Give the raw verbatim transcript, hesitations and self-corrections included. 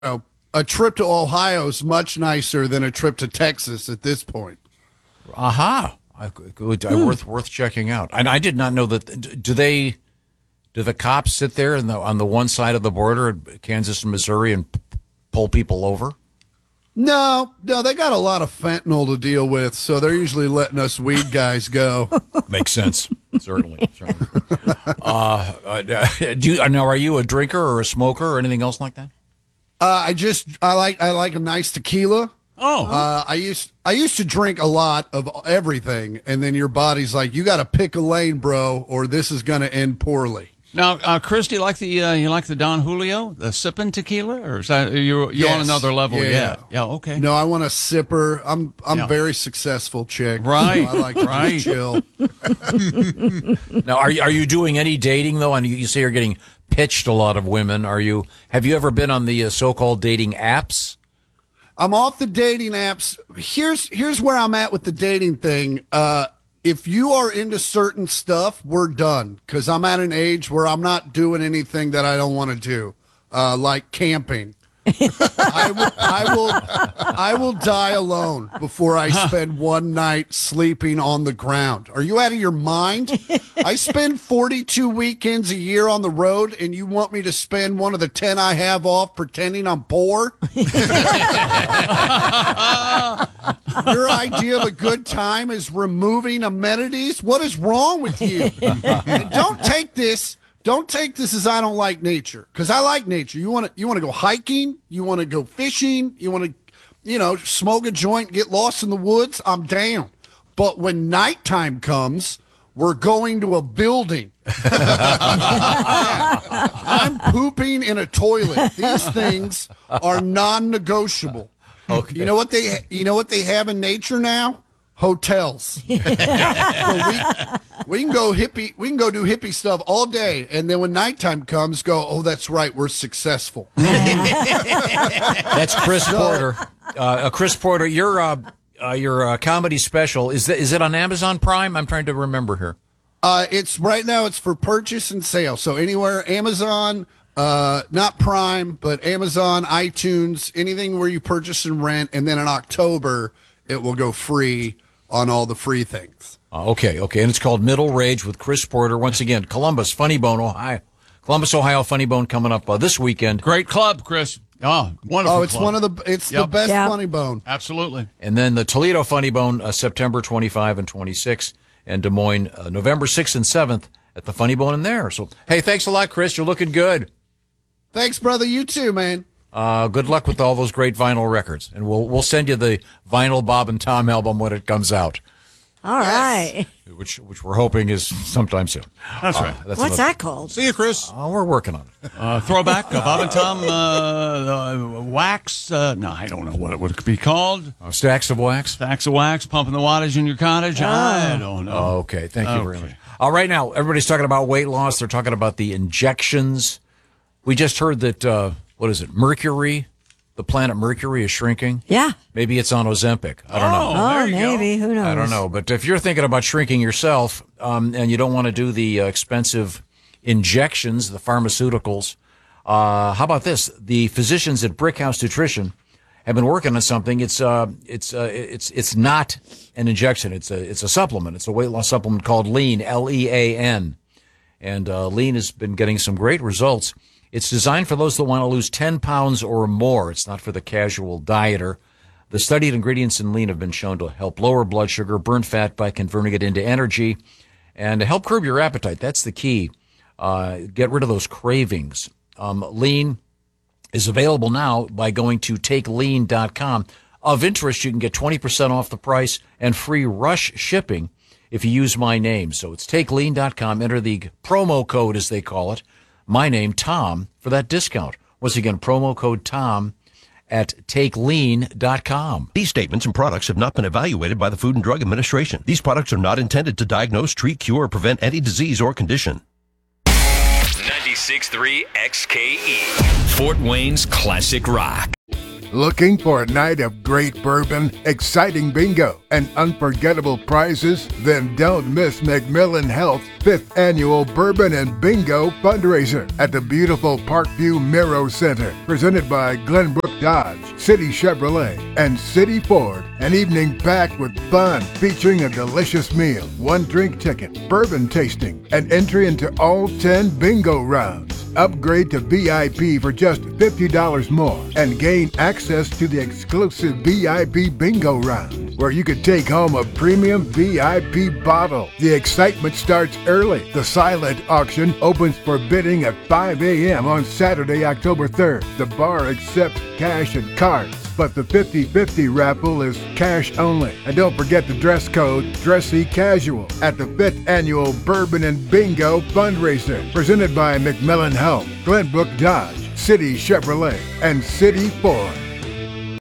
know, a trip to Ohio is much nicer than a trip to Texas at this point. Aha. I, good, hmm. worth worth checking out. And I did not know that. Do they? Do the cops sit there in the, on the one side of the border, Kansas and Missouri, and p- pull people over? No, no, they got a lot of fentanyl to deal with, so they're usually letting us weed guys go. Makes sense, certainly. certainly. Uh, uh, do you, now, are you a drinker or a smoker or anything else like that? Uh, I just I like I like a nice tequila. Oh, uh, I used I used to drink a lot of everything, and then your body's like, you got to pick a lane, bro, or this is going to end poorly. Now, uh, Chris, do you like the uh, you like the Don Julio, the sipping tequila, or is that you you yes. on another level? Yeah. yeah, yeah, okay. No, I want a sipper. I'm I'm yeah. very successful, chick. Right, so I like right. to chill. Now, are you are you doing any dating though? And you say you're getting pitched a lot of women. Are you? Have you ever been on the uh, so-called dating apps? I'm off the dating apps. Here's here's where I'm at with the dating thing. Uh, if you are into certain stuff, we're done. Because I'm at an age where I'm not doing anything that I don't want to do, uh, like camping. I will, I will, I will die alone before I spend one night sleeping on the ground. Are you out of your mind? I spend forty-two weekends a year on the road, and you want me to spend one of the ten I have off pretending I'm poor? Your idea of a good time is removing amenities? What is wrong with you? And don't take this. Don't take this as I don't like nature, because I like nature. You want to you want to go hiking, you want to go fishing, you want to, you know, smoke a joint, get lost in the woods. I'm down. But when nighttime comes, we're going to a building. I'm pooping in a toilet. These things are non-negotiable. Okay. You know what they you know what they have in nature now? Hotels. So we, we can go hippie. We can go do hippie stuff all day, and then when nighttime comes, go. Oh, that's right. We're successful. That's Chris Porter. Uh, Chris Porter, your uh, uh, your uh, comedy special is that is it on Amazon Prime? I'm trying to remember here. Uh, it's right now. It's for purchase and sale. So anywhere, Amazon, uh, not Prime, but Amazon, iTunes, anything where you purchase and rent, and then in October it will go free on all the free things. Uh, okay, okay. And it's called Middle Rage with Chris Porter. Once again, Columbus, Funny Bone, Ohio. Columbus, Ohio, Funny Bone coming up uh, this weekend. Great club, Chris. Oh, wonderful Oh, it's club. one of the, it's Yep. the best Yep. Funny Bone. Absolutely. And then the Toledo Funny Bone, uh, September twenty-fifth and twenty-sixth. And Des Moines, uh, November sixth and seventh at the Funny Bone in there. So, hey, thanks a lot, Chris. You're looking good. Thanks, brother. You too, man. Uh, good luck with all those great vinyl records. And we'll we'll send you the vinyl Bob and Tom album when it comes out. All right. Which which we're hoping is sometime soon. That's Uh, right. that's What's another- that called? See you, Chris. Oh, we're working on it. Uh, throwback, uh, Bob and Tom uh, uh, wax. Uh, no, I don't know what it would be called. Uh, stacks of wax. Stacks of wax, pumping the wattage in your cottage. I don't know. Oh, okay. Thank you very Okay. much. All right, now, everybody's talking about weight loss. They're talking about the injections. We just heard that, uh, what is it, Mercury? The planet Mercury is shrinking. Yeah. Maybe it's on Ozempic. I don't know. Oh, Oh, there you go. maybe. Who knows? I don't know. But if you're thinking about shrinking yourself um, and you don't want to do the uh, expensive injections, the pharmaceuticals, uh, how about this? The physicians at Brickhouse Nutrition have been working on something. It's uh, it's uh, it's it's not an injection. It's a it's a supplement. It's a weight loss supplement called Lean, L E A N, and uh, Lean has been getting some great results. It's designed for those that want to lose ten pounds or more. It's not for the casual dieter. The studied ingredients in Lean have been shown to help lower blood sugar, burn fat by converting it into energy, and to help curb your appetite. That's the key. Uh, get rid of those cravings. Um, Lean is available now by going to take lean dot com. Of interest, you can get twenty percent off the price and free rush shipping if you use my name. So it's take lean dot com. Enter the promo code, as they call it, my name, Tom, for that discount. Once again, promo code Tom at take lean dot com. These statements and products have not been evaluated by the Food and Drug Administration. These products are not intended to diagnose, treat, cure, or prevent any disease or condition. ninety-six point three X K E, Fort Wayne's classic rock. Looking for a night of great bourbon, exciting bingo, and unforgettable prizes? Then don't miss McMillan Health's fifth annual Bourbon and Bingo fundraiser at the beautiful Parkview Miro Center, presented by Glenbrook Dodge, City Chevrolet, and City Ford. An evening packed with fun, featuring a delicious meal, one drink ticket, bourbon tasting, and entry into all ten bingo rounds. Upgrade to V I P for just fifty dollars more and gain access to the exclusive V I P bingo round, where you could take home a premium V I P bottle. The excitement starts early. The silent auction opens for bidding at five a.m. on Saturday, October third. The bar accepts cash and cards, but the fifty-fifty raffle is cash only. And don't forget the dress code, dressy casual, at the fifth annual Bourbon and Bingo fundraiser, presented by McMillan Health, Glenbrook Dodge, City Chevrolet, and City Ford.